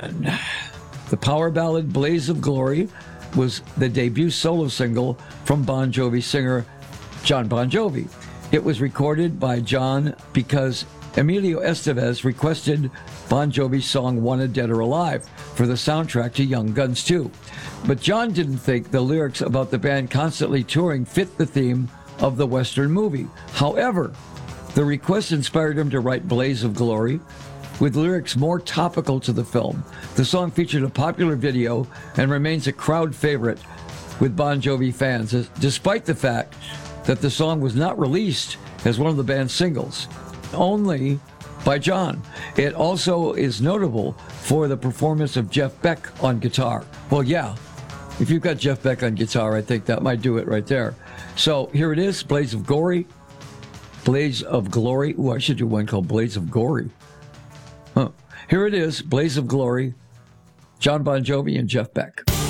Again. The power ballad Blaze of Glory was the debut solo single from Bon Jovi singer Jon Bon Jovi. It was recorded by John because Emilio Estevez requested Bon Jovi's song Wanted Dead or Alive for the soundtrack to Young Guns 2. But John didn't think the lyrics about the band constantly touring fit the theme of the Western movie. However, the request inspired him to write Blaze of Glory, with lyrics more topical to the film. The song featured a popular video and remains a crowd favorite with Bon Jovi fans, despite the fact that the song was not released as one of the band's singles, only by John. It also is notable for the performance of Jeff Beck on guitar. Well, yeah, if you've got Jeff Beck on guitar, I think that might do it right there. So here it is, Blaze of Glory. Blaze of Glory. Ooh, I should do one called Blaze of Gory. Huh. Here it is, Blaze of Glory, Jon Bon Jovi and Jeff Beck.